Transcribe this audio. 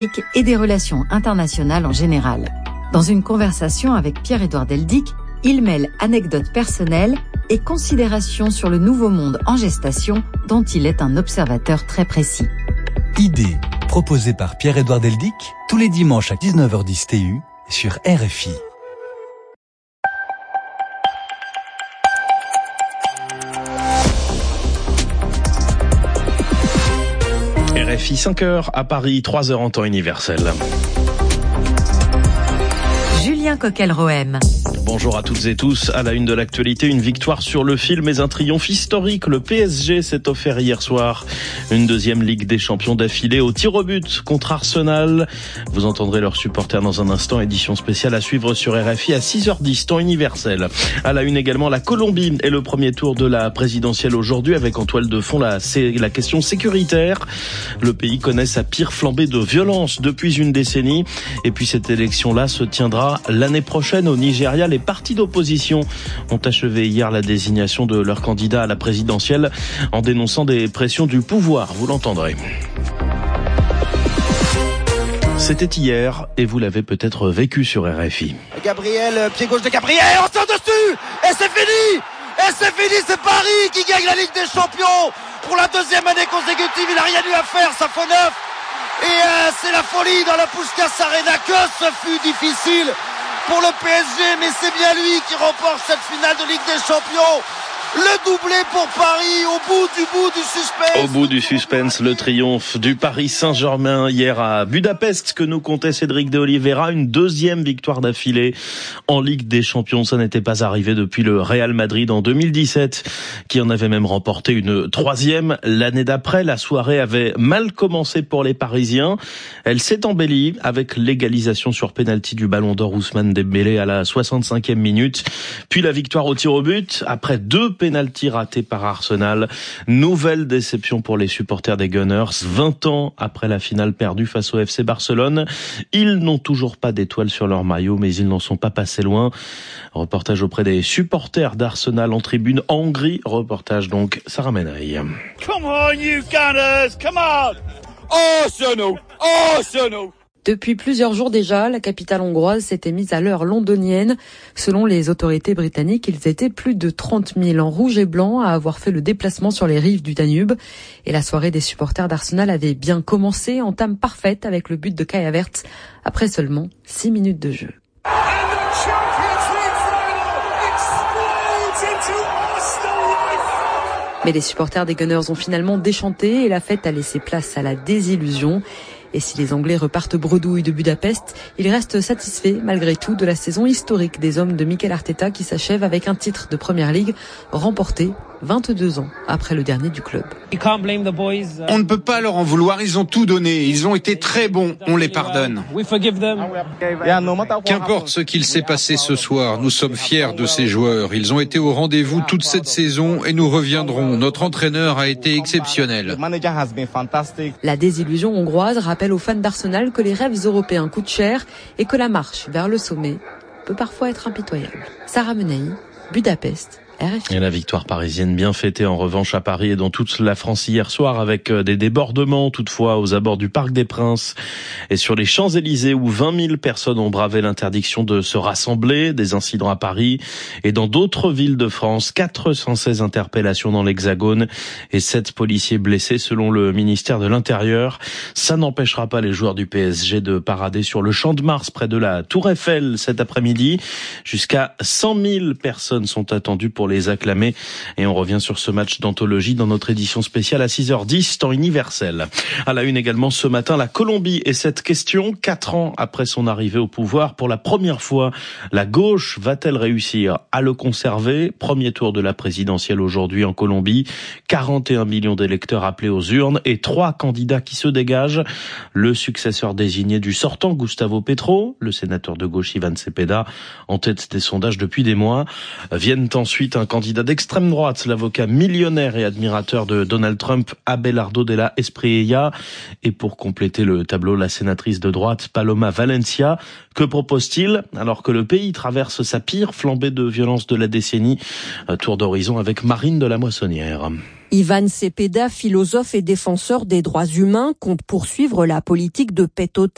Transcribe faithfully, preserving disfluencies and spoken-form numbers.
et des relations internationales en général. Dans une conversation avec Pierre-Édouard Deldic, il mêle anecdotes personnelles et considérations sur le nouveau monde en gestation dont il est un observateur très précis. Idée, proposée par Pierre-Édouard Deldic, tous les dimanches à dix-neuf heures dix T U sur R F I. R F I cinq heures à Paris, trois heures en temps universel. Julien Coquel-Rohem. Bonjour à toutes et tous. À la une de l'actualité, une victoire sur le fil, mais un triomphe historique. Le P S G s'est offert hier soir une deuxième Ligue des Champions d'affilée au tir au but contre Arsenal. Vous entendrez leurs supporters dans un instant. Édition spéciale à suivre sur R F I à six heures dix, temps universel. À la une également, la Colombie et le premier tour de la présidentielle aujourd'hui avec en toile de fond la, la question sécuritaire. Le pays connaît sa pire flambée de violence depuis une décennie. Et puis cette élection-là se tiendra l'année prochaine au Nigeria. Les partis d'opposition ont achevé hier la désignation de leur candidat à la présidentielle en dénonçant des pressions du pouvoir. Vous l'entendrez. C'était hier et vous l'avez peut-être vécu sur R F I. Gabriel, pied gauche de Gabriel, on tire dessus et c'est fini. Et c'est fini, c'est Paris qui gagne la Ligue des Champions pour la deuxième année consécutive. Il n'a rien eu à faire, ça fait neuf. Et euh, c'est la folie dans la Puskás Arena. Que ce fut difficile pour le P S G, mais c'est bien lui qui remporte cette finale de Ligue des Champions. Le doublé pour Paris, au bout du bout du suspense. Au bout du suspense, le triomphe du Paris Saint-Germain hier à Budapest, que nous comptait Cédric de Oliveira. Une deuxième victoire d'affilée en Ligue des Champions. Ça n'était pas arrivé depuis le Real Madrid en deux mille dix-sept, qui en avait même remporté une troisième l'année d'après. La soirée avait mal commencé pour les Parisiens. Elle s'est embellie avec l'égalisation sur pénalty du Ballon d'Or Ousmane Dembélé à la soixante-cinquième minute. Puis la victoire au tir au but après deux pénalty raté par Arsenal. Nouvelle déception pour les supporters des Gunners. vingt ans après la finale perdue face au F C Barcelone. Ils n'ont toujours pas d'étoile sur leur maillot, mais ils n'en sont pas passés loin. Reportage auprès des supporters d'Arsenal en tribune en Hongrie. Reportage donc Sarah Menaille. Come on you Gunners, come on! Arsenal! Arsenal! Depuis plusieurs jours déjà, la capitale hongroise s'était mise à l'heure londonienne. Selon les autorités britanniques, ils étaient plus de trente mille en rouge et blanc à avoir fait le déplacement sur les rives du Danube. Et la soirée des supporters d'Arsenal avait bien commencé, entame parfaite avec le but de Kai Havertz après seulement six minutes de jeu. Mais les supporters des Gunners ont finalement déchanté et la fête a laissé place à la désillusion. Et si les Anglais repartent bredouille de Budapest, ils restent satisfaits malgré tout de la saison historique des hommes de Mikel Arteta qui s'achève avec un titre de Première Ligue remporté vingt-deux ans après le dernier du club. On ne peut pas leur en vouloir, ils ont tout donné, ils ont été très bons, on les pardonne. Qu'importe ce qu'il s'est passé ce soir, nous sommes fiers de ces joueurs. Ils ont été au rendez-vous toute cette saison et nous reviendrons. Notre entraîneur a été exceptionnel. La désillusion hongroise rappelle aux fans d'Arsenal que les rêves européens coûtent cher et que la marche vers le sommet peut parfois être impitoyable. Sarah Menaille, Budapest. Et la victoire parisienne bien fêtée en revanche à Paris et dans toute la France hier soir avec des débordements toutefois aux abords du Parc des Princes et sur les Champs-Élysées où vingt mille personnes ont bravé l'interdiction de se rassembler, des incidents à Paris et dans d'autres villes de France, quatre cent seize interpellations dans l'Hexagone et sept policiers blessés selon le ministère de l'Intérieur. Ça n'empêchera pas les joueurs du P S G de parader sur le Champ de Mars près de la Tour Eiffel cet après-midi. Jusqu'à cent mille personnes sont attendues pour les acclamer. Et on revient sur ce match d'anthologie dans notre édition spéciale à six heures dix, temps universel. À la une également ce matin, la Colombie et cette question, quatre ans après son arrivée au pouvoir, pour la première fois, la gauche va-t-elle réussir à le conserver? Premier tour de la présidentielle aujourd'hui en Colombie. quarante et un millions d'électeurs appelés aux urnes et trois candidats qui se dégagent. Le successeur désigné du sortant, Gustavo Petro, le sénateur de gauche Iván Cepeda, en tête des sondages depuis des mois. Viennent ensuite un candidat d'extrême droite, l'avocat millionnaire et admirateur de Donald Trump, Abelardo de la Espriella. Et pour compléter le tableau, la sénatrice de droite, Paloma Valencia. Que propose-t-il alors que le pays traverse sa pire flambée de violence de la décennie? Tour d'horizon avec Marine de la Moissonnière. Iván Cepeda, philosophe et défenseur des droits humains, compte poursuivre la politique de paix totale